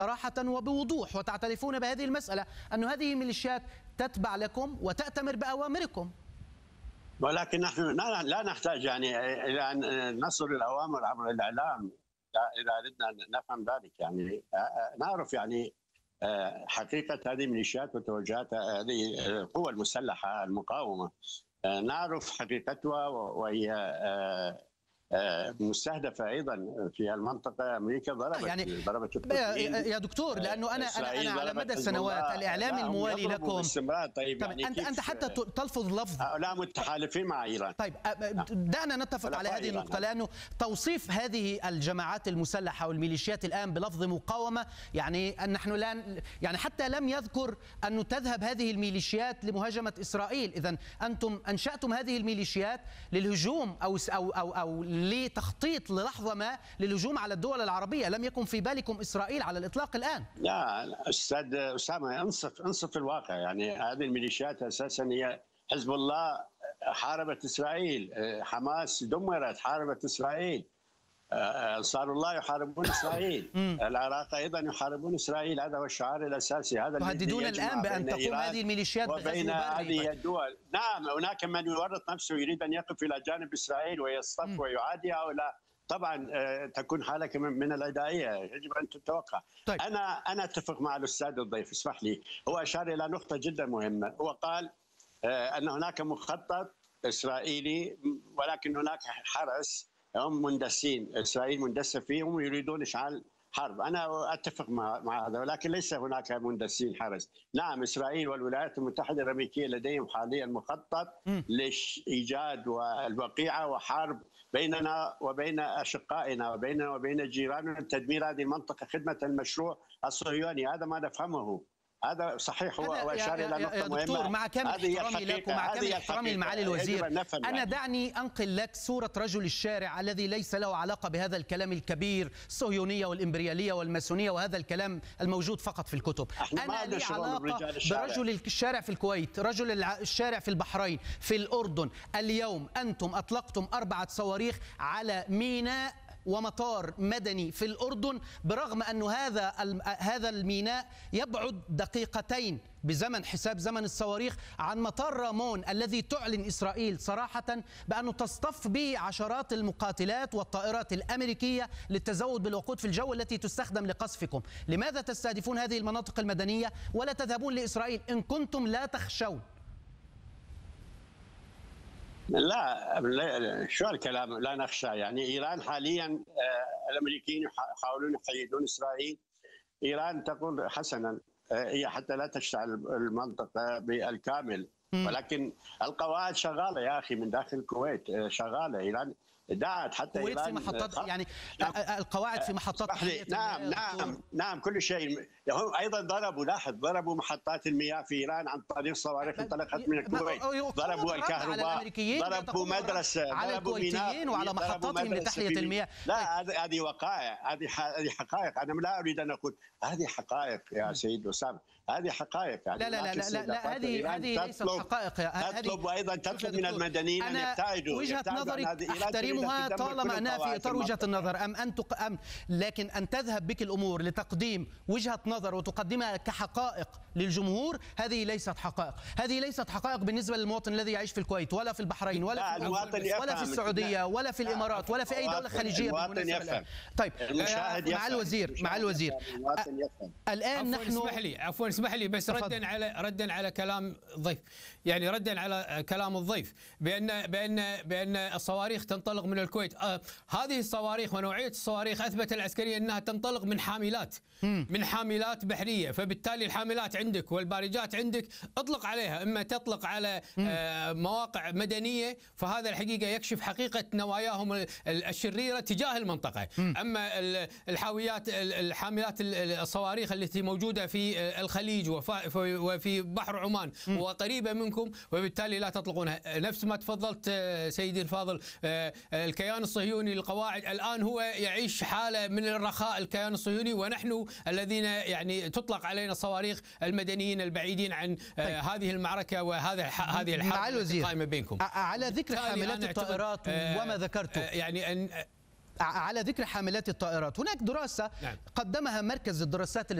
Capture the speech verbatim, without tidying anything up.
صراحة وبوضوح، وتعترفون بهذه المسألة أن هذه ميليشيات تتبع لكم وتأتمر بأوامركم. ولكن نحن لا نحتاج يعني إلى أن نصل الأوامر عبر الإعلام إذا أردنا نفهم ذلك. يعني نعرف يعني حقيقة هذه الميليشيات وتوجهات هذه القوى المسلحة المقاومة، نعرف حقيقتها وهي مستهدفة أيضا في المنطقة. أمريكا ضربت يعني ضربت يا دكتور، لأنه أنا أنا أنا على مدى السنوات الإعلام الموالي لكم. طيب يعني أنت أنت حتى تلفظ لفظ هؤلاء متحالفين مع إيران. طيب دعنا نتفق على هذه النقطة، لأنه توصيف هذه الجماعات المسلحة والميليشيات الآن بلفظ مقاومة، يعني نحن لا يعني حتى لم يذكر أن تذهب هذه الميليشيات لمهاجمة إسرائيل. إذن أنتم أنشأتم هذه الميليشيات للهجوم أو أو أو, أو لتخطيط للحظة ما للهجوم على الدول العربية. لم يكن في بالكم إسرائيل على الإطلاق الآن. لا أستاذ أسامة، انصف انصف الواقع. يعني هذه الميليشيات أساسا هي حزب الله حاربت إسرائيل، حماس دمرت حاربت إسرائيل، أنصار الله يحاربون إسرائيل، العراق أيضا يحاربون إسرائيل. هذا هو الشعار الأساسي. هذا تهددون الآن بأن تقوم هذه الميليشيات وبين هذه الدول. نعم، هناك من يورط نفسه يريد أن يقف إلى جانب إسرائيل ويصطف ويعاديها، ولا طبعا تكون حالة من العدائية يجب أن تتوقع. طيب. أنا أنا أتفق مع الأستاذ الضيف، اسمح لي. هو أشار إلى نقطة جدا مهمة، هو قال أن هناك مخطط إسرائيلي ولكن هناك حرس هم مندسين، إسرائيل مندسة فيهم ويريدون إشعال حرب. أنا أتفق مع, مع هذا، ولكن ليس هناك مندسين حرس. نعم، إسرائيل والولايات المتحدة الأمريكية لديهم حاليا مخطط لإيجاد الوقيعة وحرب بيننا وبين أشقائنا وبيننا وبين جيراننا، تدمير هذه المنطقة خدمة المشروع الصهيوني. هذا ما نفهمه. هذا صحيح، هو واشار الى نقطه مهمه. دكتور، مع كامل احترامي لك ومع كامل احترامي لمعالي الوزير، انا يعني. دعني انقل لك صوره رجل الشارع الذي ليس له علاقه بهذا الكلام الكبير، الصهيونيه والامبرياليه والماسونيه وهذا الكلام الموجود فقط في الكتب. انا لي علاقه برجل الشارع في الكويت، رجل الشارع في البحرين، في الاردن. اليوم انتم اطلقتم اربعه صواريخ على ميناء ومطار مدني في الأردن، برغم أن هذا هذا الميناء يبعد دقيقتين بزمن حساب زمن الصواريخ عن مطار رامون الذي تعلن إسرائيل صراحة بأنه تصطف به عشرات المقاتلات والطائرات الأمريكية للتزود بالوقود في الجو التي تستخدم لقصفكم. لماذا تستهدفون هذه المناطق المدنية ولا تذهبون لإسرائيل إن كنتم لا تخشون؟ لا، شو الكلام لا نخشى؟ يعني إيران حاليا الأمريكيين يحاولون يحيدون إسرائيل. إيران تقول حسنا هي حتى لا تشتعل المنطقة بالكامل، ولكن القواعد شغالة يا أخي من داخل الكويت، شغالة. إيران دعت حتى إيران في محطات، يعني القواعد في محطات. نعم نعم نعم كل شيء. هم أيضا ضربوا، لاحظ، ضربوا محطات المياه في إيران عن طريق صواريخ انطلقت من الكويت، ضربوا الكهرباء، ضربوا مدرسة، على الكويتيين وعلى محطاتهم لتحلية المياه. لا، هذه هذه وقائع، هذه هذه حقائق. أنا لا أريد أن أقول هذه حقائق يا سيد أسامة، هذه حقائق. يعني لا لا لا لا, لا هذه هذه ليست حقائق. تطلب وأيضا تطلب من المدنيين أن يبتعدوا. وجهة نظري أحترمها طالما أنها في إطار وجهة النظر، أم أن أم لكن أن تذهب بك الأمور لتقديم وجهة نظر وتقدمها كحقائق للجمهور، هذه ليست حقائق. هذه ليست حقائق بالنسبة للمواطن الذي يعيش في الكويت ولا في البحرين ولا في ولا في السعودية ولا في الإمارات ولا في أي دولة خليجية بالمناسبة. طيب مع الوزير مع الوزير الآن نحن اسمح لي عفوا اسمح لي بس ردا على ردا على كلام الضيف، يعني ردا على كلام الضيف بأن بأن بأن الصواريخ تنطلق من الكويت. آه هذه الصواريخ ونوعية الصواريخ أثبت العسكرية أنها تنطلق من حاملات من حاملات بحرية، فبالتالي الحاملات عندك والبارجات عندك اطلق عليها، إما تطلق على آه مواقع مدنية، فهذا الحقيقة يكشف حقيقة نواياهم الشريرة تجاه المنطقة. أما الحاويات الحاملات الصواريخ التي موجودة في الخليج وفي بحر عمان وقريبة منكم، وبالتالي لا تطلقونها. نفس ما تفضلت سيدي الفاضل، الكيان الصهيوني القواعد الآن هو يعيش حالة من الرخاء، الكيان الصهيوني، ونحن الذين يعني تطلق علينا صواريخ المدنيين البعيدين عن طيب. هذه المعركة وهذا هذه الحرب القائمة بينكم. على ذكر حاملات الطائرات وما ذكرته، يعني أن على ذكر حاملات الطائرات، هناك دراسة نعم. قدمها مركز الدراسات